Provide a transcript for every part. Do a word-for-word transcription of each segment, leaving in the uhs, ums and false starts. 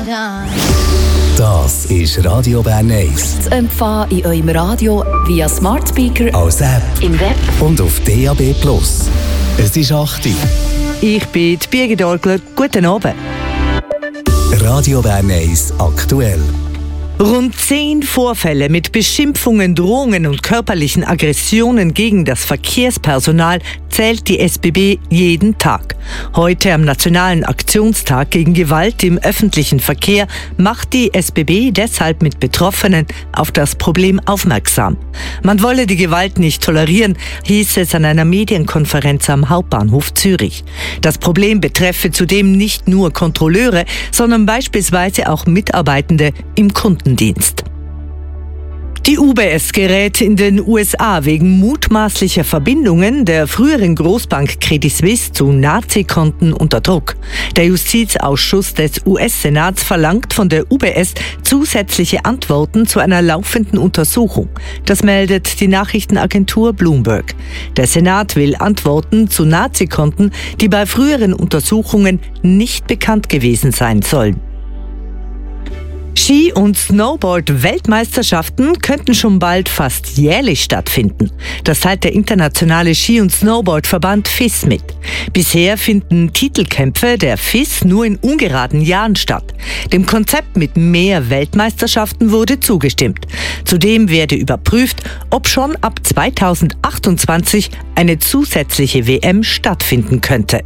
Das ist Radio Bern eins. Zu empfangen in eurem Radio via Smart Speaker, als App im Web und auf D A B Plus. Es ist acht Uhr. Ich bin die Birgit Orgler. Guten Abend. Radio Bern eins aktuell. Rund zehn Vorfälle mit Beschimpfungen, Drohungen und körperlichen Aggressionen gegen das Verkehrspersonal zählt die S B B jeden Tag. Heute am Nationalen Aktionstag gegen Gewalt im öffentlichen Verkehr macht die S B B deshalb mit Betroffenen auf das Problem aufmerksam. Man wolle die Gewalt nicht tolerieren, hieß es an einer Medienkonferenz am Hauptbahnhof Zürich. Das Problem betreffe zudem nicht nur Kontrolleure, sondern beispielsweise auch Mitarbeitende im Kundendienst. Die U B S gerät in den U S A wegen mutmaßlicher Verbindungen der früheren Großbank Credit Suisse zu Nazi-Konten unter Druck. Der Justizausschuss des U S-Senats verlangt von der U B S zusätzliche Antworten zu einer laufenden Untersuchung. Das meldet die Nachrichtenagentur Bloomberg. Der Senat will Antworten zu Nazi-Konten, die bei früheren Untersuchungen nicht bekannt gewesen sein sollen. Ski- und Snowboard-Weltmeisterschaften könnten schon bald fast jährlich stattfinden. Das teilt der internationale Ski- und Snowboard-Verband F I S mit. Bisher finden Titelkämpfe der F I S nur in ungeraden Jahren statt. Dem Konzept mit mehr Weltmeisterschaften wurde zugestimmt. Zudem werde überprüft, ob schon ab zweitausendachtundzwanzig eine zusätzliche W M stattfinden könnte.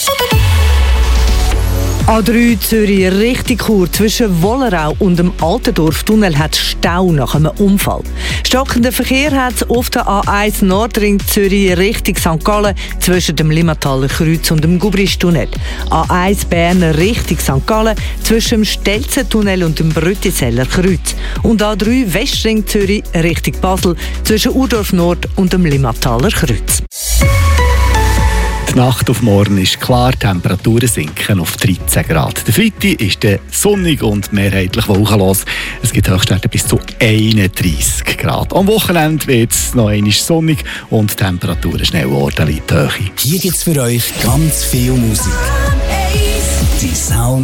A drei Zürich richtig kurz zwischen Wollerau und dem Altendorf-Tunnel hat Stau nach einem Unfall. Stockender Verkehr hat es auf der A eins Nordring Zürich Richtung Sankt Gallen zwischen dem Limmataler Kreuz und dem Gubristunnel. A eins Bern Richtung Sankt Gallen zwischen dem Stelzentunnel und dem Brüttiseller Kreuz. Und A drei Westring Zürich Richtung Basel zwischen Urdorf Nord und dem Limmataler Kreuz. Die Nacht auf morgen ist klar, die Temperaturen sinken auf dreizehn Grad. Der Freitag ist dann sonnig und mehrheitlich wolkenlos. Es gibt Höchstwerte bis zu einunddreissig Grad. Am Wochenende wird es noch einmal sonnig und die Temperaturen schnell ordentlich in die Höhe. Hier gibt es für euch ganz viel Musik. Die Sound